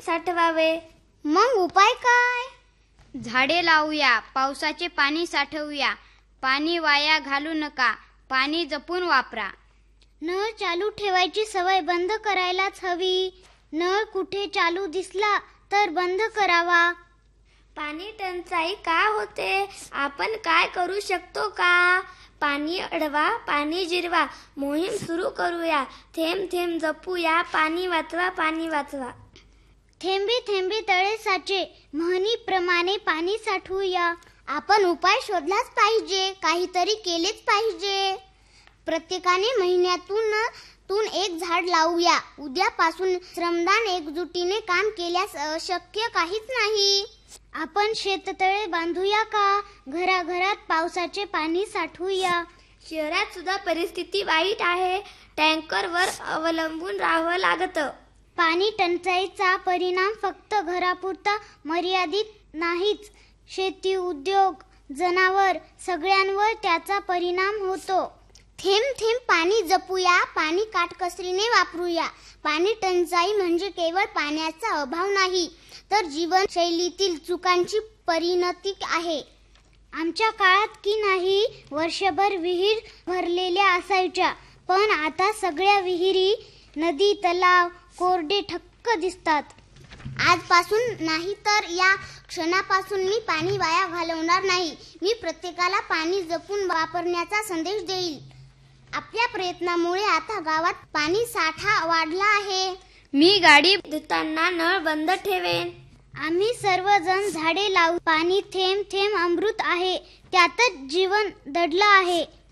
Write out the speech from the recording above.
साठवावे. मग उपाय काय? झाडे लावूया, पावसाचे पाणी साठवूया, पाणी वाया घालू नका, पाणी जपून वापरा. नळ चालू ठेवायची सवय बंद करायलाच हवी. नळ कुठे चालू दिसला तर बंद करावा. पाणी टंचाई का होते? आपण काय करू शकतो का? पाणी अडवा, पाणी जिरवा मोहीम सुरू करूया. थेंब थेंब जपूया, पाणी वाचवा, पाणी वाचवा. थेंबे थेंबे तळे साचे म्हणीप्रमाणे पाणी साठवूया. आपण उपाय शोधलाच पाहिजे, काहीतरी केलेच पाहिजे. प्रत्येकाने महिन्यातून एक झाड लावूया. उद्यापासून श्रमदान एकजुटीने काम केल्यास अशक्य काहीच नाही. आपण शेततळे बांधूया का? घराघरात पावसाचे पाणी साठवूया. शहरात सुद्धा परिस्थिती वाईट आहे. टँकरवर अवलंबून राहावं लागतं. पाणी टंचाईचा परिणाम फक्त घरापुरता मर्यादित नाहीच. शेती, उद्योग, जनावर सगळ्यांवर त्याचा परिणाम होतो. थेंब थेंब पाणी जपूया, पाणी काटकसरीने वापरूया. पाणी टंचाई म्हणजे केवळ पाण्याचा अभाव नाही, तर जीवनशैलीतील चुकांची परिणती आहे. आमच्या काळात की नाही वर्षभर विहीर भरलेल्या असायच्या, पण आता सगळ्या विहिरी, नदी, तलाव कोरडे ठक्क दिसतात. आजपासून नाही तर या क्षणापासून मी पाणी वाया घालवणार नाही. मी प्रत्येकाला पाणी जपून वापरण्याचा संदेश देईल. आपल्या प्रयत्नामुळे आता गावात पाणी साठा वाढला आहे. मी गाडी धुताना नळ बंद ठेवेन. आम्ही सर्वजण झाडे लावू. पाणी थेंब थेंब अमृत आहे, त्यातच जीवन दडलं आहे.